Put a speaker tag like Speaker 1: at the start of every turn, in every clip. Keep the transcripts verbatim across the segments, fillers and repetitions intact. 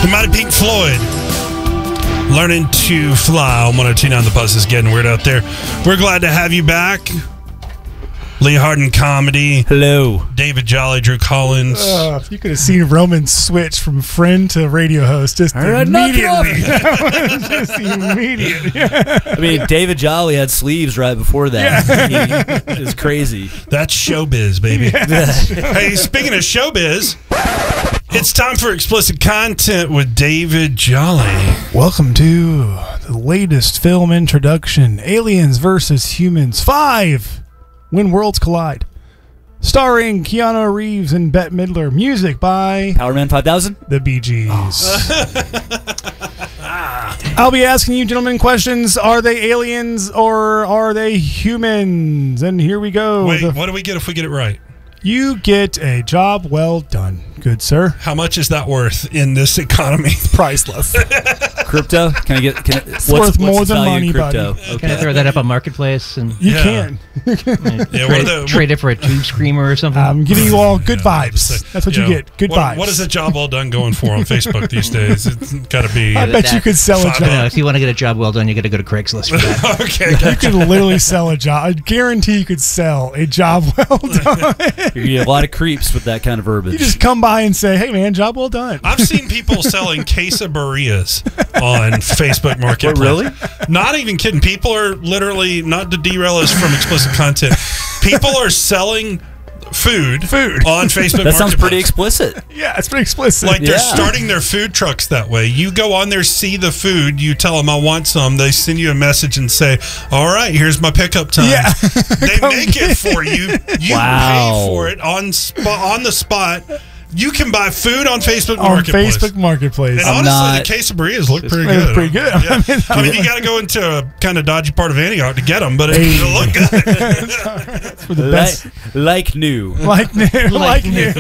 Speaker 1: mighty Pink Floyd. Learning to fly on one oh two point nine The Buzz is getting weird out there. We're glad to have you back. Lee Harden Comedy.
Speaker 2: Hello.
Speaker 1: David Jolly, Drew Collins.
Speaker 3: Uh, you could have seen Roman switch from friend to radio host just
Speaker 2: right,
Speaker 3: immediately. just immediately.
Speaker 2: I mean, David Jolly had sleeves right before that.
Speaker 3: Yeah.
Speaker 2: He, it was crazy.
Speaker 1: That's showbiz, baby. Hey, speaking of showbiz, it's time for explicit content with David Jolly.
Speaker 3: Welcome to the latest film introduction, Aliens versus Humans five. When Worlds Collide. Starring Keanu Reeves and Bette Midler. Music by
Speaker 2: Powerman five thousand?
Speaker 3: The Bee Gees. I'll be asking you gentlemen questions. Are they aliens or are they humans? And here we go.
Speaker 1: Wait,
Speaker 3: The-
Speaker 1: what do we get if we get it right?
Speaker 3: You get a job well done. Good sir.
Speaker 1: How much is that worth in this economy?
Speaker 3: Priceless.
Speaker 2: Crypto? Can I get? Can I, what's,
Speaker 3: worth
Speaker 2: what's
Speaker 3: more
Speaker 2: the
Speaker 3: than
Speaker 2: value
Speaker 3: money,
Speaker 2: in crypto?
Speaker 3: buddy.
Speaker 2: Okay.
Speaker 4: Can I throw that up on Marketplace and
Speaker 3: You
Speaker 1: Yeah.
Speaker 3: can.
Speaker 1: Yeah,
Speaker 4: trade,
Speaker 1: what are the,
Speaker 4: trade it for a tube screamer or something?
Speaker 3: I'm giving you all good
Speaker 1: Yeah,
Speaker 3: vibes.
Speaker 1: just,
Speaker 3: That's what
Speaker 1: you
Speaker 3: you
Speaker 1: know,
Speaker 3: get. Good
Speaker 1: what,
Speaker 3: vibes.
Speaker 1: What is a job well done going for on Facebook these days? It's got to be.
Speaker 3: I bet
Speaker 4: that-
Speaker 3: you could sell a
Speaker 1: Five
Speaker 3: job.
Speaker 4: No, if you want to get a job well done, you got to go to Craigslist for that.
Speaker 1: Okay,
Speaker 3: You
Speaker 1: gotcha.
Speaker 3: could literally sell a job. I guarantee you could sell a job well done.
Speaker 2: You're gonna get a lot of creeps with that kind of verbiage.
Speaker 3: You just come by and say, "Hey, man, job well done."
Speaker 1: I've seen people selling quesadillas on Facebook Marketplace.
Speaker 2: really?
Speaker 1: Not even kidding. People are literally, not to derail us from explicit content, people are selling food,
Speaker 3: Food.
Speaker 1: on Facebook
Speaker 2: that sounds pretty
Speaker 1: Marketplace.
Speaker 2: explicit.
Speaker 3: Yeah, it's pretty explicit.
Speaker 1: Like they're
Speaker 2: Yeah.
Speaker 1: starting their food trucks that way. You go on there, see the food, you tell them I want some. They send you a message and say, "All right, here's my pickup time."
Speaker 3: Yeah.
Speaker 1: They
Speaker 3: Come
Speaker 1: make
Speaker 3: get
Speaker 1: it for you. You
Speaker 2: Wow.
Speaker 1: pay for it on spot on the spot. You can buy food on Facebook
Speaker 3: on
Speaker 1: Marketplace.
Speaker 3: Facebook Marketplace.
Speaker 1: And
Speaker 2: I'm
Speaker 1: honestly,
Speaker 2: not-
Speaker 1: the quesadillas look pretty
Speaker 3: They
Speaker 1: good.
Speaker 3: look pretty good.
Speaker 1: Yeah.
Speaker 3: I mean,
Speaker 1: I mean, you got to go into a kind of dodgy part of Antioch to get them, but it,
Speaker 3: Hey.
Speaker 1: it'll look good.
Speaker 3: for the
Speaker 2: Like,
Speaker 3: best,
Speaker 2: like new.
Speaker 3: like new, like new.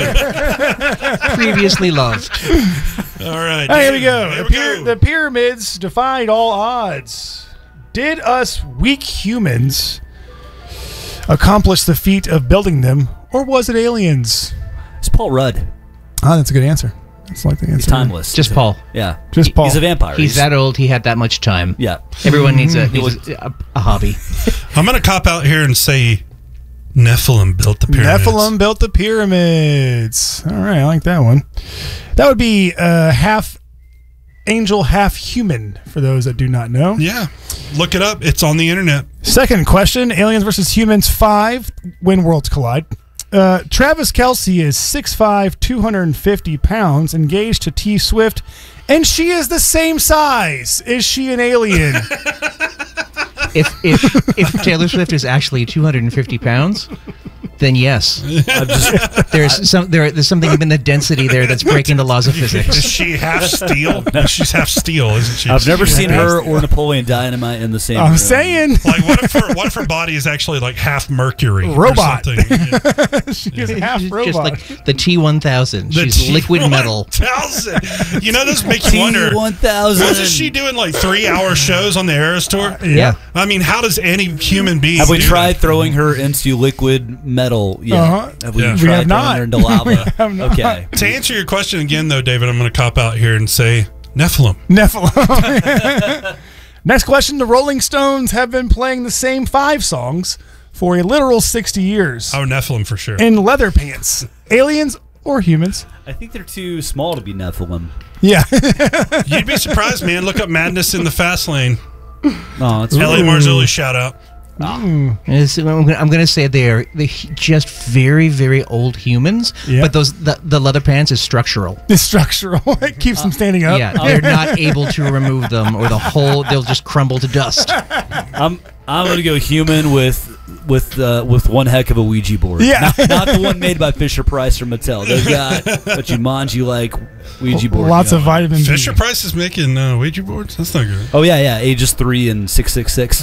Speaker 4: Previously loved.
Speaker 1: All right.
Speaker 3: Hey, here we go.
Speaker 1: Here
Speaker 3: The,
Speaker 1: we
Speaker 3: pyra-
Speaker 1: go.
Speaker 3: the pyramids defied all odds. Did us weak humans accomplish the feat of building them, or was it aliens?
Speaker 2: It's Paul Rudd.
Speaker 3: Oh, that's a good answer. That's like the answer.
Speaker 2: He's timeless.
Speaker 4: Just Paul.
Speaker 2: Yeah.
Speaker 3: Just
Speaker 2: He-
Speaker 3: Paul.
Speaker 2: He's a vampire.
Speaker 4: He's that old. He had that much time.
Speaker 2: Yeah.
Speaker 4: Everyone needs a needs a, a hobby.
Speaker 1: I'm going to cop out here and say Nephilim built the pyramids.
Speaker 3: Nephilim built the pyramids. All right, I like that one. That would be uh, half angel, half human, for those that do not know.
Speaker 1: Yeah. Look it up. It's on the internet.
Speaker 3: Second question, Aliens versus Humans five, When Worlds Collide. Uh, Travis Kelce is six five, two hundred fifty pounds, engaged to T Swift, and she is the same size. Is she an alien?
Speaker 4: If if if Taylor Swift is actually two hundred fifty pounds, then yes.
Speaker 2: I'm just,
Speaker 4: There's some there, there's something in the density there that's breaking the laws of
Speaker 1: Is
Speaker 4: physics.
Speaker 1: she half steel? She's half steel, isn't she?
Speaker 2: I've never
Speaker 1: She's
Speaker 2: seen
Speaker 1: half-
Speaker 2: her or Napoleon Dynamite in the same
Speaker 3: I'm
Speaker 2: room.
Speaker 3: saying
Speaker 1: Like, what if her, what if her body is actually like half mercury? or
Speaker 3: Robot.
Speaker 1: something? Yeah.
Speaker 3: she is half
Speaker 4: She's
Speaker 3: robot.
Speaker 4: just like the T one thousand.
Speaker 1: The
Speaker 4: She's liquid
Speaker 1: T
Speaker 4: metal.
Speaker 1: one thousand. You know, this makes you wonder.
Speaker 2: T one thousand.
Speaker 1: Wasn't she doing like three hour shows on the Eras tour?
Speaker 3: yeah.
Speaker 1: I mean, how does any human being
Speaker 2: Have we
Speaker 1: do
Speaker 2: tried
Speaker 1: that?
Speaker 2: throwing her into liquid metal yet?
Speaker 3: Uh-huh.
Speaker 2: Have we
Speaker 1: Yeah.
Speaker 2: tried
Speaker 3: We have
Speaker 2: throwing
Speaker 3: not.
Speaker 2: her into lava?
Speaker 3: have not.
Speaker 2: Okay.
Speaker 1: To answer your question again, though, David, I'm going to cop out here and say Nephilim.
Speaker 3: Nephilim. Next question. The Rolling Stones have been playing the same five songs for a literal sixty years.
Speaker 1: Oh, Nephilim for sure.
Speaker 3: In leather pants. Aliens or humans?
Speaker 2: I think they're too small to be Nephilim.
Speaker 3: Yeah.
Speaker 1: You'd be surprised, man. Look up Madness in the Fast Lane.
Speaker 2: Oh, it's
Speaker 1: L A Marzulli shout out.
Speaker 4: It's- I'm gonna- I'm going to say they're they just very, very old humans.
Speaker 3: Yeah.
Speaker 4: But those the, the leather pants is structural.
Speaker 3: It's structural. It keeps them standing up.
Speaker 4: Yeah, they're not able to remove them, or the whole they'll just crumble to dust.
Speaker 2: I'm I'm gonna go human with with uh, with one heck of a Ouija board.
Speaker 3: Yeah.
Speaker 2: not, not the one made by Fisher Price or Mattel. They've got a Jumanji like Ouija board.
Speaker 3: Lots
Speaker 2: you
Speaker 3: of
Speaker 2: know.
Speaker 3: vitamin B.
Speaker 1: Fisher Price is making uh, Ouija boards? That's not good.
Speaker 2: Oh yeah, yeah. Ages three and six six six.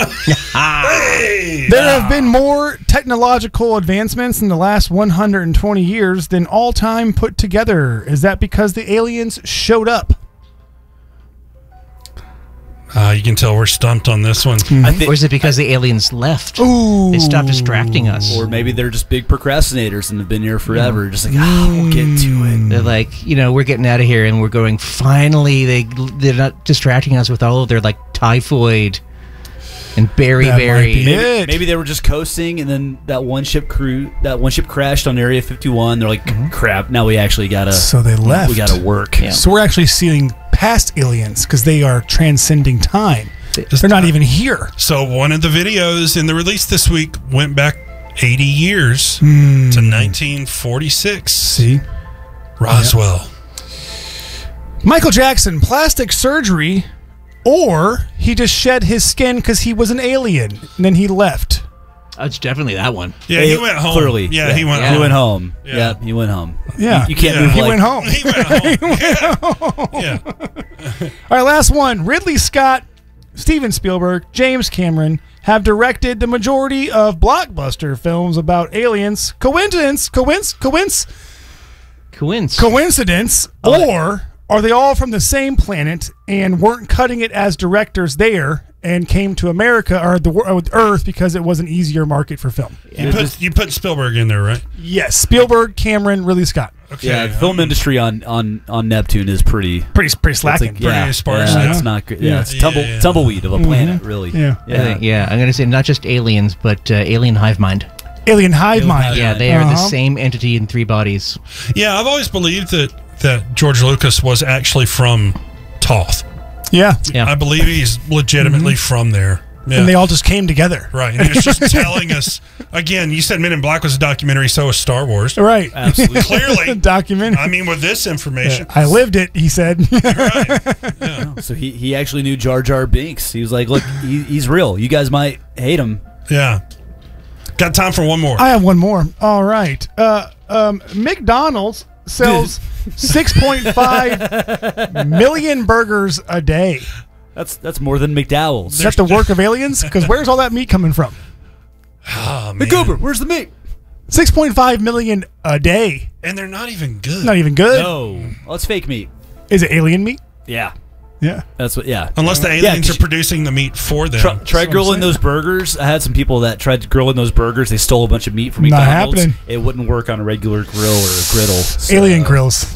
Speaker 1: Hey!
Speaker 3: There have been more technological advancements in the last one hundred twenty years than all time put together. Is that because the aliens showed up?
Speaker 1: Uh, you can tell we're stumped on this one.
Speaker 2: I think,
Speaker 4: Or is it because the aliens left?
Speaker 3: Ooh.
Speaker 4: They stopped distracting us.
Speaker 2: or maybe they're just big procrastinators and have been here forever. Just like, ah, we'll get to it.
Speaker 4: They're like, you know, we're getting out of here, and we're going. Finally, they they're not distracting us with all of their like typhoid and berry
Speaker 3: That might
Speaker 4: berry.
Speaker 3: be
Speaker 2: Maybe,
Speaker 3: it.
Speaker 2: maybe they were just coasting, and then that one ship crew, that one ship crashed on Area fifty-one. They're like, crap. Now we actually gotta.
Speaker 3: So they left.
Speaker 2: We gotta work.
Speaker 4: Yeah.
Speaker 3: So we're actually seeing past aliens because they are transcending time.
Speaker 1: Just-
Speaker 3: They're not even here.
Speaker 1: So one of the videos in the release this week went back eighty years
Speaker 3: Hmm.
Speaker 1: to nineteen forty-six.
Speaker 3: See?
Speaker 1: Roswell.
Speaker 3: Michael Jackson, plastic surgery, or he just shed his skin because he was an alien and then he left.
Speaker 4: Oh, it's definitely that one.
Speaker 1: Yeah, he went home.
Speaker 2: Clearly.
Speaker 1: Yeah, he went
Speaker 4: Yeah.
Speaker 1: home.
Speaker 2: He went home.
Speaker 1: Yeah.
Speaker 2: Yeah, he went home.
Speaker 3: Yeah.
Speaker 2: You, you can't
Speaker 1: Yeah.
Speaker 2: move
Speaker 3: He
Speaker 2: like
Speaker 3: went home.
Speaker 1: He went home. Yeah. yeah.
Speaker 3: All right, last one. Ridley Scott, Steven Spielberg, James Cameron have directed the majority of blockbuster films about aliens. Coincidence? Coinc? Coinc?
Speaker 4: Coincidence.
Speaker 3: Coincidence? Or are they all from the same planet and weren't cutting it as directors there and came to America or the wor- Earth because it was an easier market for film?
Speaker 1: You put you put Spielberg in there, right?
Speaker 3: Yes, Spielberg, Cameron, Ridley Scott.
Speaker 1: Okay.
Speaker 2: Yeah, the film industry on, on, on Neptune is pretty.
Speaker 3: Pretty pretty
Speaker 2: It's
Speaker 3: slacking.
Speaker 2: like, yeah,
Speaker 1: Pretty sparse,
Speaker 2: yeah,
Speaker 1: yeah.
Speaker 2: it's not good.
Speaker 3: Yeah.
Speaker 2: Yeah, it's tumble,
Speaker 1: Yeah, yeah.
Speaker 2: tumbleweed of a planet, really.
Speaker 3: Yeah.
Speaker 4: I think- yeah, I'm gonna say not just aliens, but uh, alien hive mind.
Speaker 3: Alien Hive
Speaker 2: Alien
Speaker 3: Mind.
Speaker 2: Hive
Speaker 4: Yeah,
Speaker 2: Mind.
Speaker 4: they are the
Speaker 3: Uh-huh.
Speaker 4: same entity in three bodies.
Speaker 1: Yeah, I've always believed that that George Lucas was actually from Toth.
Speaker 3: Yeah.
Speaker 4: Yeah.
Speaker 1: I believe he's legitimately from there. Yeah.
Speaker 3: And they all just came together.
Speaker 1: Right. And he was just telling us again, you said Men in Black was a documentary, so was Star Wars.
Speaker 3: Right.
Speaker 2: Absolutely.
Speaker 1: Clearly.
Speaker 3: Documentary.
Speaker 1: I mean, with this information.
Speaker 3: I lived it, he said.
Speaker 1: Right.
Speaker 2: So he, he actually knew Jar Jar Binks. He was like, look, he, he's real. You guys might hate him.
Speaker 1: Yeah. Got time for one more.
Speaker 3: I have one more. All right. Uh, um, McDonald's sells six point five million burgers a day.
Speaker 2: That's that's more than McDowell's.
Speaker 3: Is that the work of aliens? Because where's all that meat coming from?
Speaker 1: Oh,
Speaker 2: The
Speaker 1: man.
Speaker 2: goober, where's the meat?
Speaker 3: six point five million a day.
Speaker 1: And they're not even good.
Speaker 3: Not even good.
Speaker 2: No. Oh, it's fake meat.
Speaker 3: Is it alien meat?
Speaker 2: Yeah.
Speaker 3: Yeah.
Speaker 2: That's what, yeah.
Speaker 1: Unless the
Speaker 2: Yeah,
Speaker 1: aliens
Speaker 2: 'cause
Speaker 1: are producing the meat for them.
Speaker 2: Try, try
Speaker 3: what I'm
Speaker 2: grilling
Speaker 3: saying.
Speaker 2: those burgers. I had some people that tried to grill in those burgers. They stole a bunch of meat from
Speaker 3: Not
Speaker 2: McDonald's.
Speaker 3: happening.
Speaker 2: It wouldn't work on a regular grill or a griddle. So-
Speaker 3: Alien grills.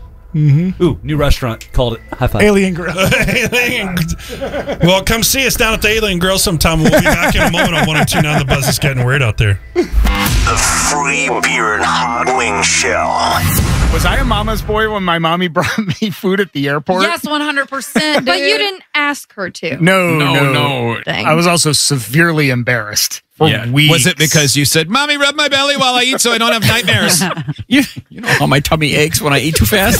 Speaker 2: Ooh, new restaurant. Called it. High five.
Speaker 3: Alien grill.
Speaker 1: Alien- well, come see us down at the Alien Grill sometime. We'll be back in a moment on one oh two nine. The buzz is getting weird out there.
Speaker 5: The Free Beer and Hot Wing Show.
Speaker 6: Was I a mama's boy when my mommy brought me food at the airport?
Speaker 7: Yes, one hundred percent.
Speaker 8: But you didn't ask her to.
Speaker 6: No,
Speaker 9: No,
Speaker 6: no,
Speaker 9: no.
Speaker 8: Dang.
Speaker 6: I was also severely embarrassed for
Speaker 9: Yeah.
Speaker 6: weeks.
Speaker 9: Was it because you said, "Mommy, rub my belly while I eat so I don't have nightmares"? you, you know how my tummy aches when I eat too fast.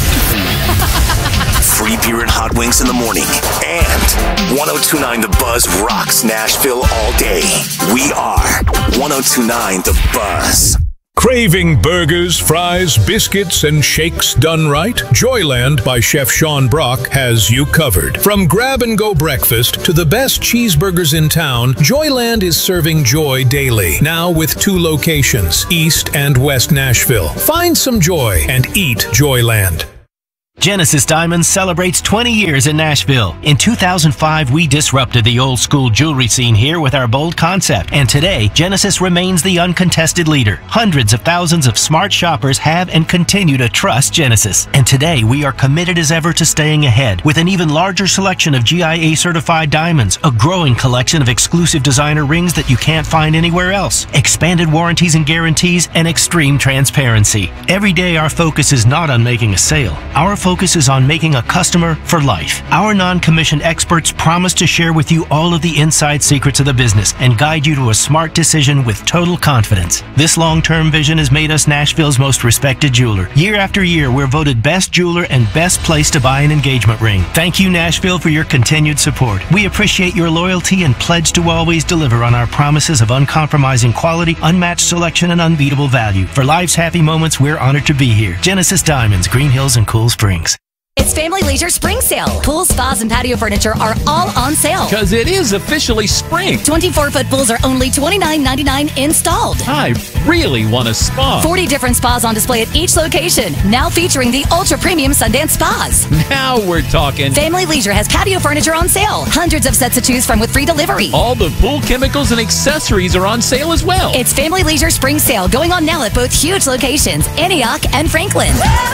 Speaker 5: Free Beer and Hot Wings in the morning. And one oh two nine The Buzz rocks Nashville all day. We are one oh two nine The Buzz.
Speaker 10: Craving burgers, fries, biscuits, and shakes done right? Joyland by Chef Sean Brock has you covered. From grab-and-go breakfast to the best cheeseburgers in town, Joyland is serving joy daily. Now with two locations, East and West Nashville. Find some joy and eat Joyland.
Speaker 11: Genesis Diamonds celebrates twenty years in Nashville. In two thousand five, we disrupted the old school jewelry scene here with our bold concept. And today, Genesis remains the uncontested leader. Hundreds of thousands of smart shoppers have and continue to trust Genesis. And today, we are committed as ever to staying ahead with an even larger selection of G I A certified diamonds, a growing collection of exclusive designer rings that you can't find anywhere else, expanded warranties and guarantees, and extreme transparency. Every day, our focus is not on making a sale. Our focus is on making a customer for life. Our non-commissioned experts promise to share with you all of the inside secrets of the business and guide you to a smart decision with total confidence. This long-term vision has made us Nashville's most respected jeweler. Year after year, we're voted best jeweler and best place to buy an engagement ring. Thank you, Nashville, for your continued support. We appreciate your loyalty and pledge to always deliver on our promises of uncompromising quality, unmatched selection, and unbeatable value. For life's happy moments, we're honored to be here. Genesis Diamonds, Green Hills and Cool Springs.
Speaker 7: It's Family Leisure Spring Sale. Pools, spas, and patio furniture are all on sale.
Speaker 9: Because it is officially spring.
Speaker 7: twenty-four foot pools are only twenty-nine ninety-nine installed.
Speaker 9: I really want a spa.
Speaker 7: forty different spas on display at each location. Now featuring the ultra premium Sundance Spas.
Speaker 9: Now we're talking.
Speaker 7: Family Leisure has patio furniture on sale. Hundreds of sets to choose from with free delivery.
Speaker 9: All the pool chemicals and accessories are on sale as well.
Speaker 7: It's Family Leisure Spring Sale going on now at both huge locations, Antioch and Franklin.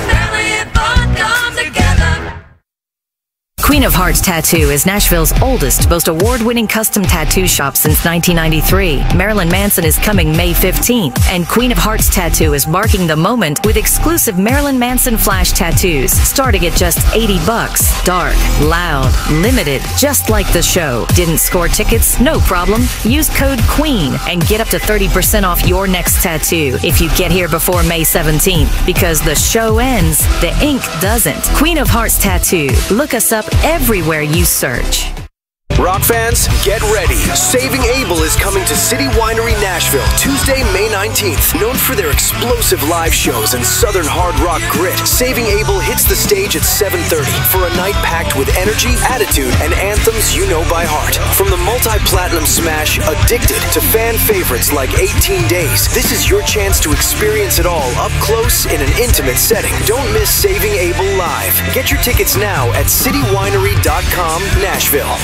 Speaker 7: Queen of Hearts Tattoo is Nashville's oldest, most award-winning custom tattoo shop since nineteen ninety-three. Marilyn Manson is coming May fifteenth, and Queen of Hearts Tattoo is marking the moment with exclusive Marilyn Manson flash tattoos, starting at just eighty bucks. Dark, loud, limited, just like the show. Didn't score tickets? No problem. Use code QUEEN and get up to thirty percent off your next tattoo if you get here before May seventeenth, because the show ends, the ink doesn't. Queen of Hearts Tattoo. Look us up everywhere you search.
Speaker 12: Rock fans, get ready. Saving Abel is coming to City Winery Nashville Tuesday, May nineteenth. Known for their explosive live shows and southern hard rock grit, Saving Abel hits the stage at seven thirty for a night packed with energy, attitude, and anthems you know by heart. From the multi-platinum smash Addicted to fan favorites like eighteen days, this is your chance to experience it all up close in an intimate setting. Don't miss Saving Abel live. Get your tickets now at city winery dot com Nashville.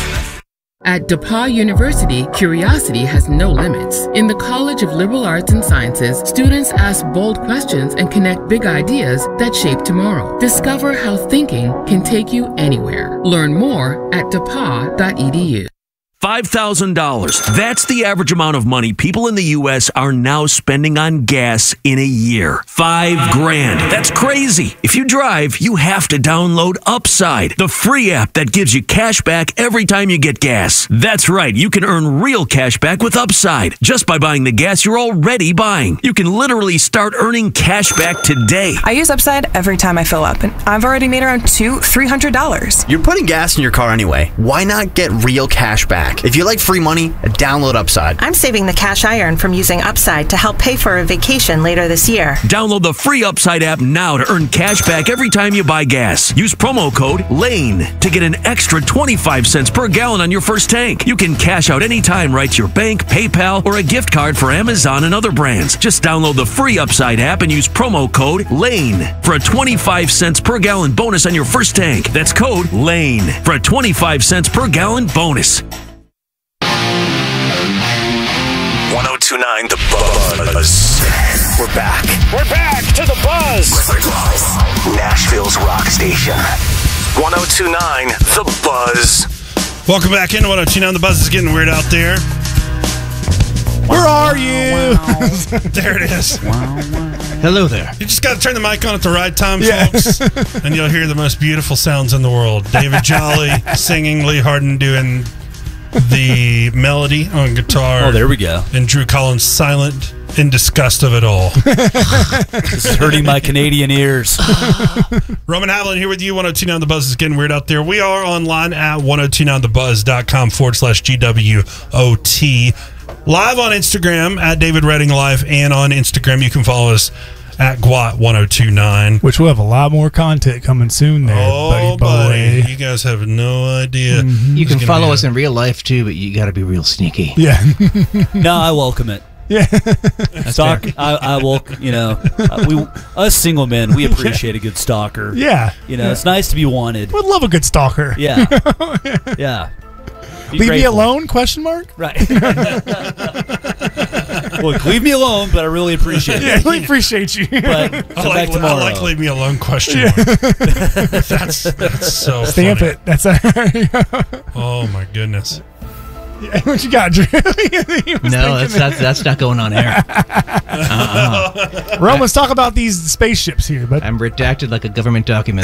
Speaker 13: At DePauw University, curiosity has no limits. In the College of Liberal Arts and Sciences, students ask bold questions and connect big ideas that shape tomorrow. Discover how thinking can take you anywhere. Learn more at depaw dot e d u.
Speaker 14: five thousand dollars. That's the average amount of money people in the U S are now spending on gas in a year. Five grand. That's crazy. If you drive, you have to download Upside, the free app that gives you cash back every time you get gas. That's right. You can earn real cash back with Upside just by buying the gas you're already buying. You can literally start earning cash back today.
Speaker 15: I use Upside every time I fill up, and I've already made around two, three hundred dollars.
Speaker 16: You're putting gas in your car anyway. Why not get real cash back? If you like free money, download Upside.
Speaker 15: I'm saving the cash I earn from using Upside to help pay for a vacation later this year.
Speaker 14: Download the free Upside app now to earn cash back every time you buy gas. Use promo code LANE to get an extra twenty-five cents per gallon on your first tank. You can cash out anytime right to your bank, PayPal, or a gift card for Amazon and other brands. Just download the free Upside app and use promo code LANE for a twenty-five cents per gallon bonus on your first tank. That's code LANE for a twenty-five cents per gallon bonus.
Speaker 5: one oh two point nine The Buzz. We're back.
Speaker 17: We're back to The Buzz.
Speaker 5: Nashville's rock station. one oh two point nine The Buzz.
Speaker 1: Welcome back into one oh two point nine The Buzz. Is getting weird out there.
Speaker 3: Where are you?
Speaker 1: There it is.
Speaker 4: Hello there.
Speaker 1: You just got to turn the mic on at the right time,
Speaker 3: Yeah.
Speaker 1: folks, and you'll hear the most beautiful sounds in the world. David Jolly singing, Lee Harden doing the melody on guitar.
Speaker 2: Oh, there we go.
Speaker 1: And Drew Collins silent in disgust of it all.
Speaker 2: This is hurting my Canadian ears.
Speaker 1: Roman Havlin here with you. one oh two point nine The Buzz is getting weird out there. We are online at one oh two nine the buzz dot com forward slash G W O T. Live on Instagram at David Redding Live, and on Instagram you can follow us at G W A T one oh two nine.
Speaker 3: Which we'll have a lot more content coming soon there,
Speaker 1: oh,
Speaker 3: buddy boy.
Speaker 1: buddy. You guys have no idea.
Speaker 3: Mm-hmm.
Speaker 4: You can follow us in real life too, but you got to be real sneaky.
Speaker 3: Yeah.
Speaker 2: No, I welcome it.
Speaker 3: Yeah.
Speaker 2: Stalk. I, I will. You know, uh, we us single men, we appreciate a good stalker.
Speaker 3: Yeah.
Speaker 2: You know,
Speaker 3: yeah.
Speaker 2: it's nice to be wanted.
Speaker 3: Would love a good stalker.
Speaker 2: Yeah. Yeah. Be
Speaker 3: leave
Speaker 2: grateful.
Speaker 3: me alone? Question mark.
Speaker 2: Right. Look, leave me alone, but I really appreciate it.
Speaker 3: Yeah, I really appreciate you.
Speaker 2: But
Speaker 1: I
Speaker 2: come
Speaker 1: like,
Speaker 2: back tomorrow.
Speaker 1: I like leave me alone question
Speaker 3: Yeah.
Speaker 1: mark. that's that's so
Speaker 3: Stamp
Speaker 1: funny.
Speaker 3: it. That's a
Speaker 1: Oh my goodness.
Speaker 3: Yeah, what you got, Drew?
Speaker 4: No, that's, that's that's not going on air. Uh-uh.
Speaker 3: Rome, let's talk about these spaceships here, but
Speaker 4: I'm redacted like a government document.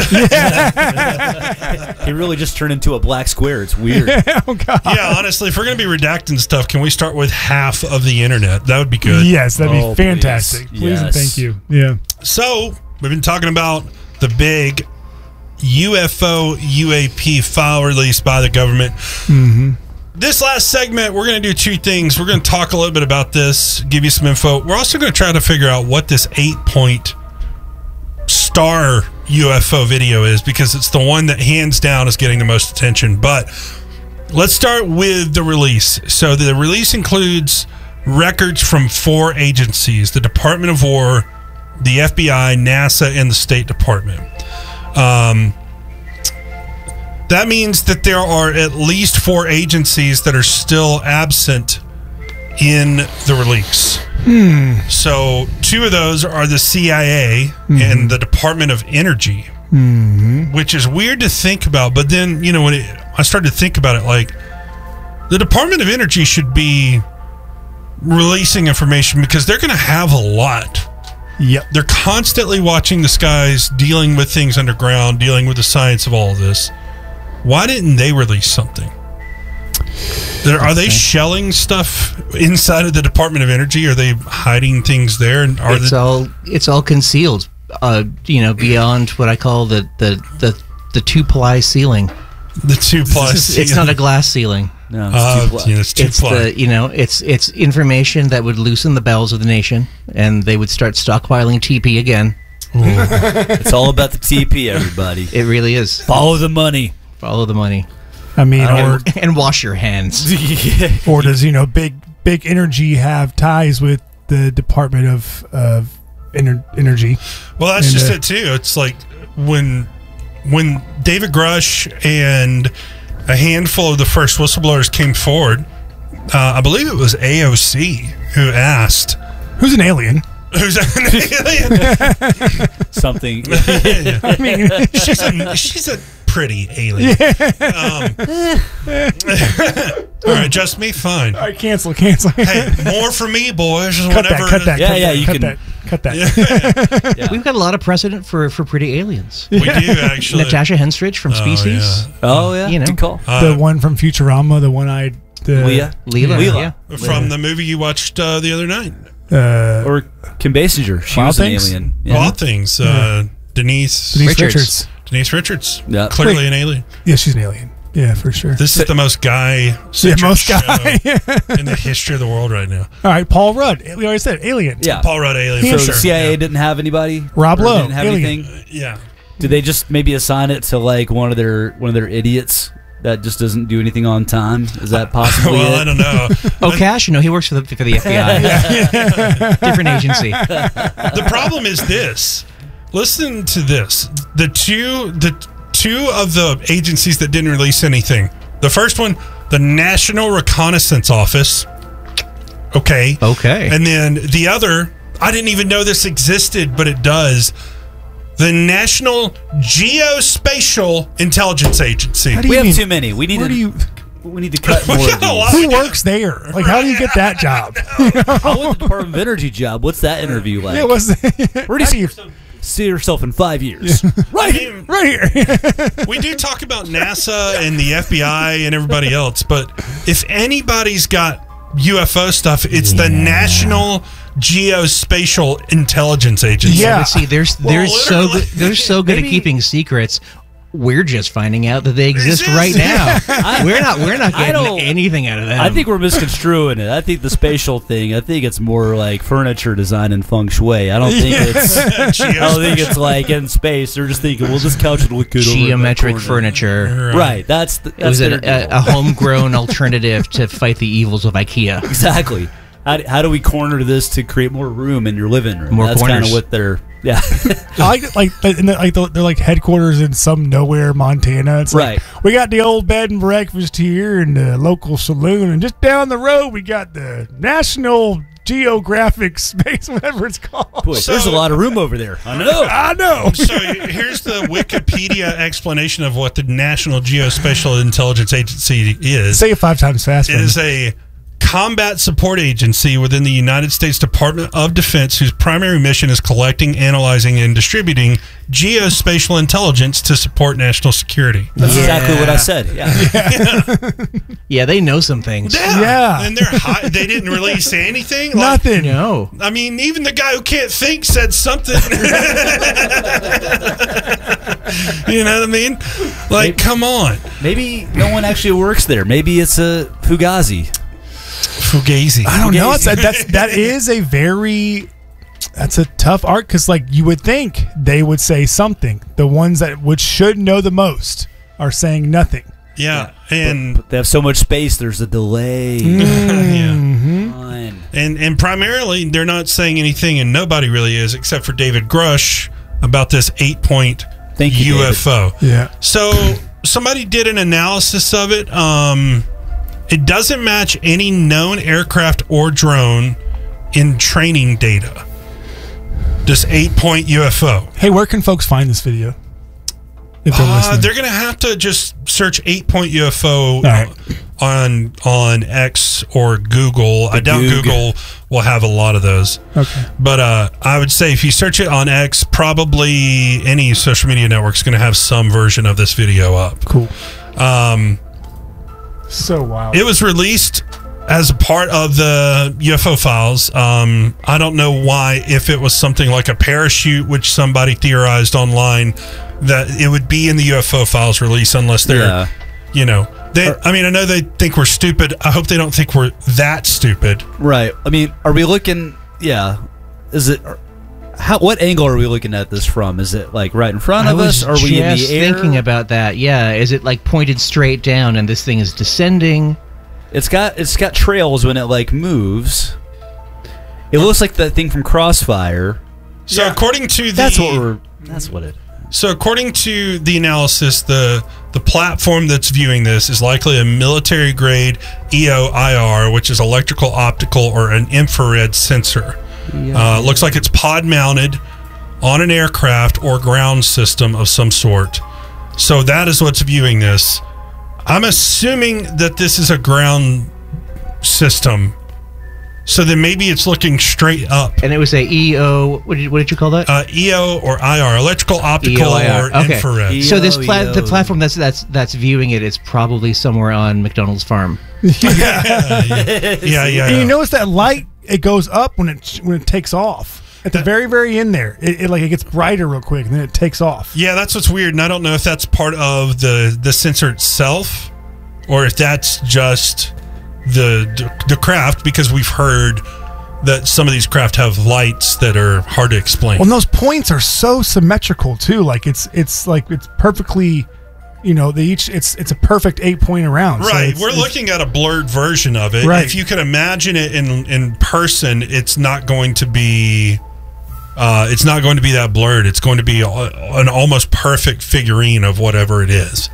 Speaker 2: He really just turned into a black square. It's weird.
Speaker 3: Oh God.
Speaker 1: Yeah, honestly, if we're going to be redacting stuff, can we start with half of the internet? That would be good.
Speaker 3: Yes, that'd be
Speaker 2: Oh,
Speaker 3: fantastic.
Speaker 2: please.
Speaker 3: Please, and
Speaker 2: Yes.
Speaker 3: thank you. Yeah.
Speaker 1: So, we've been talking about the big U F O U A P file released by the government.
Speaker 3: Mm-hmm.
Speaker 1: This last segment, we're going to do two things. We're going to talk a little bit about this, give you some info. We're also going to try to figure out what this eight-point star U F O video is because it's the one that hands down is getting the most attention. But let's start with the release. So the release includes records from four agencies: the Department of War, the F B I, NASA, and the State Department. Um, that means that there are at least four agencies that are still absent in the release.
Speaker 3: Hmm.
Speaker 1: So two of those are the C I A
Speaker 3: Mm-hmm.
Speaker 1: and the Department of Energy,
Speaker 3: Mm-hmm.
Speaker 1: which is weird to think about. But then, you know, when it, I started to think about it, like, the Department of Energy should be releasing information because they're going to have a lot.
Speaker 3: Yep.
Speaker 1: They're constantly watching the skies, dealing with things underground, dealing with the science of all of this. Why didn't they release something? There, are they shelling stuff inside of the Department of Energy? Are they hiding things there? And are
Speaker 4: It's
Speaker 1: they,
Speaker 4: all it's all concealed, uh, you know, beyond what I call the the the, the two ply ceiling.
Speaker 1: The two ply
Speaker 4: It's, it's not a glass ceiling.
Speaker 2: No,
Speaker 1: it's Uh, two ply. yeah, it's two
Speaker 4: It's
Speaker 1: ply.
Speaker 4: the you know it's it's information that would loosen the bells of the nation, and they would start stockpiling T P again.
Speaker 2: It's all about the T P, everybody.
Speaker 4: It really is.
Speaker 2: Follow the money.
Speaker 4: Follow the money.
Speaker 3: I mean, or
Speaker 4: and, and wash your hands.
Speaker 3: or does you know big big energy have ties with the Department of of Ener- Energy?
Speaker 1: Well, that's
Speaker 3: And,
Speaker 1: just
Speaker 3: uh,
Speaker 1: it too. It's like when when David Grush and a handful of the first whistleblowers came forward. Uh, I believe it was A O C who asked,
Speaker 3: "Who's an alien?"
Speaker 1: Who's an alien?
Speaker 2: Something.
Speaker 3: I mean,
Speaker 1: she's a she's a pretty alien. Um, all right, just me, fine.
Speaker 3: All right, cancel, cancel.
Speaker 1: Hey, more for me, boys.
Speaker 3: Cut
Speaker 1: Whenever
Speaker 3: that, cut that,
Speaker 2: Yeah,
Speaker 3: cut
Speaker 2: yeah,
Speaker 3: that,
Speaker 2: you
Speaker 3: cut
Speaker 2: can-
Speaker 3: that, cut that.
Speaker 2: Yeah.
Speaker 4: We've got a lot of precedent for, for pretty aliens.
Speaker 1: We do actually.
Speaker 4: Natasha Henstridge from
Speaker 1: Oh,
Speaker 4: Species.
Speaker 1: yeah.
Speaker 2: Oh yeah,
Speaker 4: You know.
Speaker 2: good call.
Speaker 3: The one from Futurama, the one-eyed the,
Speaker 2: Leah.
Speaker 4: Leela.
Speaker 2: Leela.
Speaker 4: Yeah.
Speaker 1: From the movie you watched uh, the other night.
Speaker 3: Uh,
Speaker 2: Or Kim Basinger. She
Speaker 3: Wild
Speaker 2: was
Speaker 3: Things?
Speaker 2: an alien. Yeah.
Speaker 1: Wild Things. Uh, Denise.
Speaker 3: Denise
Speaker 4: Richards.
Speaker 3: Richards.
Speaker 1: Denise Richards.
Speaker 2: Yeah.
Speaker 1: Clearly
Speaker 3: Wait.
Speaker 1: an alien.
Speaker 3: Yeah, she's an alien. Yeah, for sure.
Speaker 1: This is the most guy
Speaker 3: Yeah, most guy.
Speaker 1: in the history of the world right now.
Speaker 3: All right, Paul Rudd. We already said alien.
Speaker 2: Yeah.
Speaker 1: Paul Rudd, alien.
Speaker 3: Yeah,
Speaker 1: for
Speaker 2: So
Speaker 1: sure.
Speaker 2: the C I A
Speaker 1: Yeah.
Speaker 2: didn't have anybody.
Speaker 3: Rob
Speaker 2: Or
Speaker 3: Lowe,
Speaker 2: didn't have
Speaker 3: alien.
Speaker 2: anything.
Speaker 1: Yeah.
Speaker 2: Did they just maybe assign it to like one of their one of their idiots that just doesn't do anything on time? Is that possibly
Speaker 1: Well,
Speaker 2: it?
Speaker 1: I don't know.
Speaker 4: Oh, Cash? No, he works for the for the F B I. Different agency.
Speaker 1: The problem is this. Listen to this. The two the two of the agencies that didn't release anything. The first one, the National Reconnaissance Office. Okay.
Speaker 4: Okay.
Speaker 1: And then the other, I didn't even know this existed, but it does. The National Geospatial Intelligence Agency.
Speaker 3: How do
Speaker 2: We
Speaker 3: you
Speaker 2: have
Speaker 3: mean-
Speaker 2: too many. We need
Speaker 3: Where
Speaker 2: to
Speaker 3: do you?
Speaker 2: we need to cut
Speaker 1: We
Speaker 2: more of
Speaker 1: got a
Speaker 2: these.
Speaker 1: lot.
Speaker 3: Who works there? Like, how do you get that job?
Speaker 2: I want the Department of Energy job. What's that interview like?
Speaker 3: Yeah, what's
Speaker 2: Where do you see, see yourself in five years?
Speaker 3: right,
Speaker 1: I mean,
Speaker 3: right here.
Speaker 1: we do talk about NASA and the F B I and everybody else, but if anybody's got U F O stuff, it's the National Geospatial Intelligence Agency.
Speaker 3: Yeah.
Speaker 4: But see, they're, they're
Speaker 1: Well,
Speaker 4: so
Speaker 1: literally.
Speaker 4: good, they're so good
Speaker 2: Maybe-
Speaker 4: at keeping secrets. We're just finding out that they exist
Speaker 1: Exist.
Speaker 4: right now.
Speaker 2: I-
Speaker 4: we're not we're not
Speaker 2: I
Speaker 4: getting
Speaker 2: don't-
Speaker 4: anything out of them.
Speaker 2: I think we're misconstruing it. I think the spatial thing. I think it's more like furniture design and feng shui. I don't think it's. I don't think it's like in space. They're just thinking, well, this couch would look good. over in that
Speaker 4: geometric
Speaker 2: corner.
Speaker 4: furniture.
Speaker 2: Right. That's the,
Speaker 4: It
Speaker 2: that's
Speaker 4: was
Speaker 2: their
Speaker 4: a,
Speaker 2: deal.
Speaker 4: a, a homegrown alternative to fight the evils of IKEA.
Speaker 2: Exactly. How do, how do we corner this to create more room in your living room?
Speaker 4: More
Speaker 2: That's kind
Speaker 4: corners.
Speaker 2: of what they're. Yeah.
Speaker 3: I like it, like and they're, like they're like headquarters in some nowhere Montana. It's like,
Speaker 2: Right.
Speaker 3: we got the old bed and breakfast here and the local saloon, and just down the road we got the National Geographic Space, whatever it's called.
Speaker 2: Boy,
Speaker 1: So-
Speaker 2: there's a lot of room over there. I know.
Speaker 3: I know.
Speaker 1: So here's the Wikipedia explanation of what the National Geospatial Intelligence Agency is.
Speaker 3: Say it five times fast.
Speaker 1: It is a combat support agency within the United States Department of Defense whose primary mission is collecting, analyzing, and distributing geospatial intelligence to support national security.
Speaker 2: That's exactly what I said. Yeah.
Speaker 4: Yeah, they know some things.
Speaker 1: Yeah.
Speaker 3: Yeah.
Speaker 1: And they're high, they didn't release anything. Like,
Speaker 3: Nothing.
Speaker 4: No.
Speaker 1: I mean, even the guy who can't think said something. You know what I mean? Like,
Speaker 2: Maybe-
Speaker 1: come on.
Speaker 2: Maybe no one actually works there. Maybe it's a Fugazi.
Speaker 1: Fugazi.
Speaker 3: I don't know. It's,
Speaker 2: Fugazi.
Speaker 3: that's that is a very That's a tough art because, like, you would think they would say something. The ones that would should know the most are saying nothing.
Speaker 1: Yeah, and
Speaker 2: but, but they have so much space. There's a delay.
Speaker 3: Mm-hmm.
Speaker 1: yeah. And and primarily they're not saying anything, and nobody really is, except for David Grush about this eight-point U F O.
Speaker 3: David. Yeah.
Speaker 1: So somebody did an analysis of it. Um, it doesn't match any known aircraft or drone in training data. This eight-point U F O.
Speaker 3: Hey, where can folks find this video? If they're
Speaker 1: Uh,
Speaker 3: listening.
Speaker 1: they're going to have to just search eight-point U F O
Speaker 3: right.
Speaker 1: uh, on on X or Google. I doubt
Speaker 2: Goog.
Speaker 1: Google will have a lot of those.
Speaker 3: Okay.
Speaker 1: But uh, I would say if you search it on X, probably any social media network is going to have some version of this video up.
Speaker 3: Cool.
Speaker 1: Um,
Speaker 3: so wild.
Speaker 1: it was released as a part of the U F O files. Um, I don't know why, if it was something like a parachute, which somebody theorized online, that it would be in the U F O files release unless they're,
Speaker 2: Yeah.
Speaker 1: you know, they. I mean, I know they think we're stupid. I hope they don't think we're that stupid.
Speaker 2: Right. I mean, are we looking? Yeah. Is it? How? What angle are we looking at this from? Is it like right in front
Speaker 4: I
Speaker 2: of us?
Speaker 4: was
Speaker 2: Are we in
Speaker 4: just
Speaker 2: the air?
Speaker 4: thinking about that. Yeah, is it like pointed straight down and this thing is descending?
Speaker 2: It's got it's got trails when it like moves. It looks like that thing from Crossfire.
Speaker 1: So according to the,
Speaker 2: That's what we're. That's what it.
Speaker 1: So according to the analysis, the the platform that's viewing this is likely a military grade E O I R, which is electrical, optical, or an infrared sensor. Uh, looks like it's pod mounted on an aircraft or ground system of some sort. So that is what's viewing this. I'm assuming that this is a ground system. So then maybe it's looking straight up.
Speaker 4: And it was a E O. What did, what did you call that?
Speaker 1: Uh, E O or I R, electrical, optical,
Speaker 4: E O I R.
Speaker 1: or
Speaker 4: Okay.
Speaker 1: infrared.
Speaker 4: So this pla-
Speaker 2: E O.
Speaker 4: the platform that's that's that's viewing it is probably somewhere on McDonald's farm.
Speaker 1: yeah, yeah, yeah.
Speaker 3: And you notice that light, it goes up when it when it takes off. At the very, very end there, it, it like it gets brighter real quick, and then it takes off.
Speaker 1: Yeah, that's what's weird, and I don't know if that's part of the the sensor itself, or if that's just the the, the craft. Because we've heard that some of these craft have lights that are hard to explain.
Speaker 3: Well, and those points are so symmetrical too. Like it's it's like it's perfectly, you know, they each it's it's a perfect eight point around. So
Speaker 1: Right,
Speaker 3: it's-
Speaker 1: we're
Speaker 3: it's-
Speaker 1: looking at a blurred version of it.
Speaker 3: Right.
Speaker 1: If you can imagine it in in person, it's not going to be. Uh, it's not going to be that blurred. It's going to be a, an almost perfect figurine of whatever it is.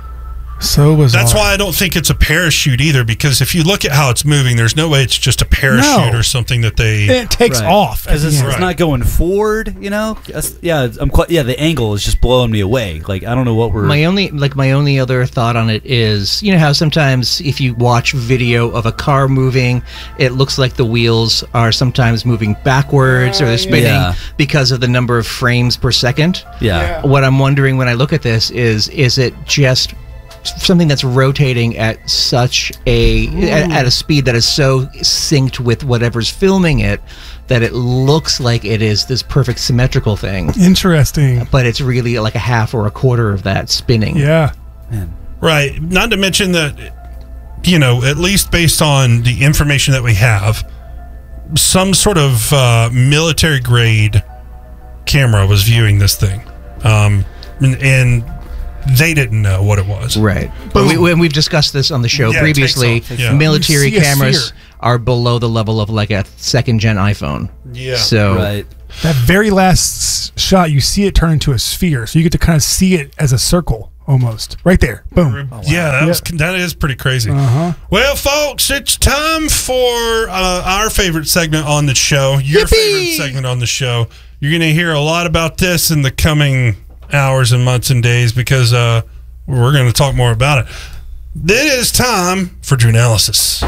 Speaker 3: So bizarre.
Speaker 1: That's why I don't think it's a parachute either, because if you look at how it's moving, there's no way it's just a parachute
Speaker 3: No.
Speaker 1: or something that they.
Speaker 3: It takes
Speaker 2: Right.
Speaker 3: off at
Speaker 2: because
Speaker 3: the
Speaker 2: it's,
Speaker 3: end.
Speaker 2: it's not going forward. You know. That's- yeah. I'm quite. Yeah. The angle is just blowing me away. Like I don't know what we're.
Speaker 4: My only like my only other thought on it is, you know how sometimes if you watch video of a car moving, it looks like the wheels are sometimes moving backwards or they're spinning
Speaker 2: Yeah.
Speaker 4: because of the number of frames per second.
Speaker 2: Yeah.
Speaker 4: What I'm wondering when I look at this is is it just something that's rotating at such a at, at a speed that is so synced with whatever's filming it that it looks like it is this perfect symmetrical thing,
Speaker 3: Interesting.
Speaker 4: but it's really like a half or a quarter of that spinning.
Speaker 3: Yeah.
Speaker 1: Right. Not to mention that, you know, at least based on the information that we have, some sort of uh, military grade camera was viewing this thing. Um, and, and they didn't know what it was.
Speaker 4: Right. But we, we, we've discussed this on the show
Speaker 1: Yeah, it
Speaker 4: previously.
Speaker 1: takes off. Yeah.
Speaker 4: Military
Speaker 3: You see a
Speaker 4: cameras
Speaker 3: sphere.
Speaker 4: are below the level of like a second gen iPhone.
Speaker 1: Yeah.
Speaker 4: So
Speaker 2: Right.
Speaker 3: That very last s- shot, you see it turn into a sphere, so you get to kind of see it as a circle almost. Right there. Boom.
Speaker 1: Yeah, that was that is pretty crazy.
Speaker 3: Uh-huh.
Speaker 1: Well, folks, it's time for uh, our favorite segment on the show. Your favorite segment on the show. You're going to hear a lot about this in the coming hours and months and days because uh, we're going to talk more about it. It is time for Drew Analysis.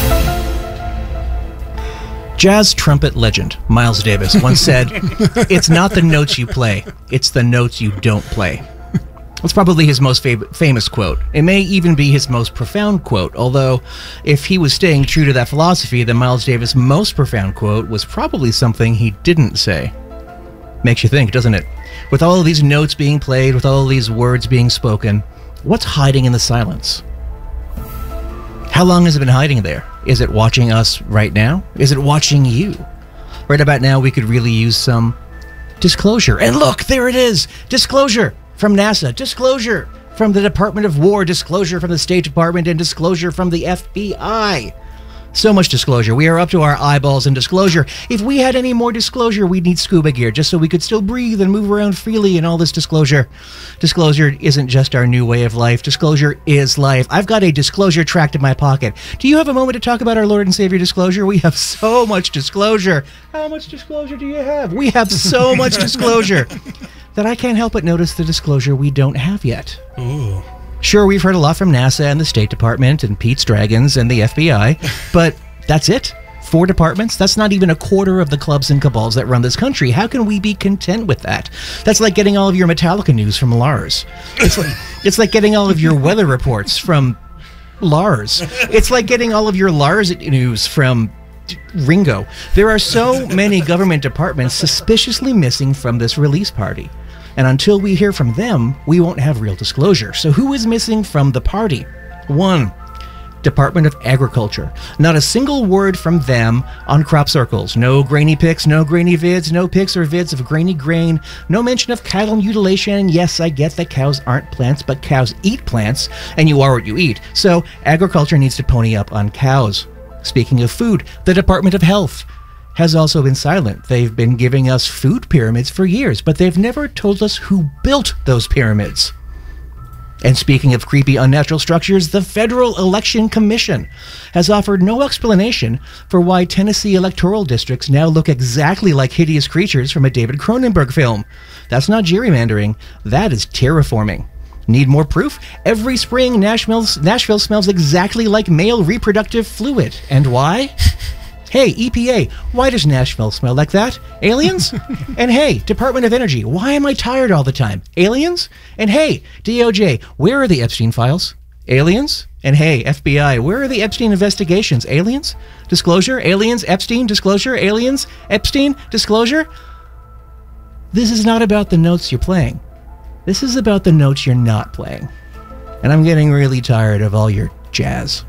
Speaker 4: jazz trumpet legend Miles Davis once said, "It's not the notes you play, it's the notes you don't play." That's probably his most fav- famous quote. It may even be his most profound quote, although if he was staying true to that philosophy, then Miles Davis' most profound quote was probably something he didn't say. Makes you think, doesn't it? With all of these notes being played, with all of these words being spoken, what's hiding in the silence? How long has it been hiding there? Is it watching us right now? Is it watching you? Right about now, we could really use some disclosure. And look, there it is. Disclosure from NASA. Disclosure from the Department of War. Disclosure from the State Department. And disclosure from the F B I. So much disclosure. We are up to our eyeballs in disclosure. If we had any more disclosure, we'd need scuba gear just so we could still breathe and move around freely in all this disclosure. Disclosure isn't just our new way of life. Disclosure is life. I've got a disclosure tract in my pocket. Do you have a moment to talk about our Lord and Savior disclosure? We have so much disclosure. How much disclosure do you have? We have so much disclosure that I can't help but notice the disclosure we don't have yet.
Speaker 1: Ooh.
Speaker 4: Sure, we've heard a lot from NASA and the State Department and Pete's Dragons and the F B I, but that's it? Four departments? That's not even a quarter of the clubs and cabals that run this country. How can we be content with that? That's like getting all of your Metallica news from Lars. It's like, it's like getting all of your weather reports from Lars. It's like getting all of your Lars news from Ringo. There are so many government departments suspiciously missing from this release party. And until we hear from them, we won't have real disclosure. So who is missing from the party? One, Department of Agriculture. Not a single word from them on crop circles. No grainy pics, no grainy vids, no pics or vids of grainy grain. No mention of cattle mutilation. Yes, I get that cows aren't plants, but cows eat plants, and you are what you eat. So agriculture needs to pony up on cows. Speaking of food, the Department of Health has also been silent. They've been giving us food pyramids for years, but they've never told us who built those pyramids. And speaking of creepy, unnatural structures, the Federal Election Commission has offered no explanation for why Tennessee electoral districts now look exactly like hideous creatures from a David Cronenberg film. That's not gerrymandering, that is terraforming. Need more proof? Every spring, Nashville, Nashville smells exactly like male reproductive fluid. And why? Hey, E P A, why does Nashville smell like that? Aliens? And hey, Department of Energy, why am I tired all the time? Aliens? And hey, D O J, where are the Epstein files? Aliens? And hey, F B I, where are the Epstein investigations? Aliens? Disclosure? Aliens? Epstein? Disclosure? Aliens? Epstein? Disclosure? This is not about the notes you're playing. This is about the notes you're not playing. And I'm getting really tired of all your jazz.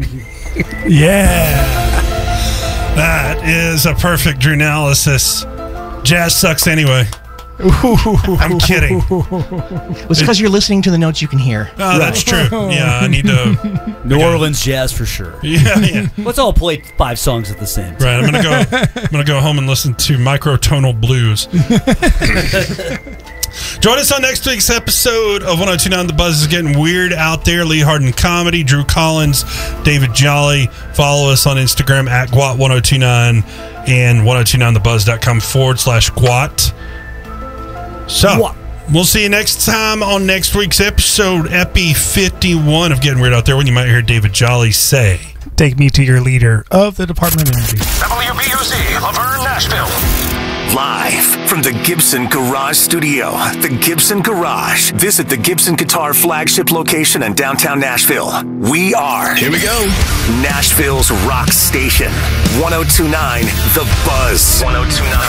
Speaker 1: Yeah. That is a perfect Drew analysis. Jazz sucks anyway. I'm kidding.
Speaker 4: It's because you're listening to the notes you can hear.
Speaker 1: Oh, that's true. Yeah, I need to.
Speaker 2: New Orleans jazz for sure.
Speaker 1: Yeah, yeah.
Speaker 2: Let's all play five songs at the same time.
Speaker 1: Right. I'm gonna go. I'm gonna go home and listen to microtonal blues. Join us on next week's episode of one oh two point nine The Buzz. Is getting weird out there. Lee Harden Comedy, Drew Collins, David Jolly. Follow us on Instagram at Gwat one oh two nine and ten twenty-nine the buzz dot com forward slash Gwat. So, what? We'll see you next time on next week's episode, Epi fifty-one of Getting Weird Out There, when you might hear David Jolly say,
Speaker 3: "Take me to your leader of the Department of Energy."
Speaker 17: W B U Z, Laverne, Nashville.
Speaker 5: Live from the Gibson Garage Studio, the Gibson Garage. Visit the Gibson Guitar flagship location in downtown Nashville. We are,
Speaker 14: here we go,
Speaker 5: Nashville's rock station. one oh two point nine The Buzz. one oh two point nine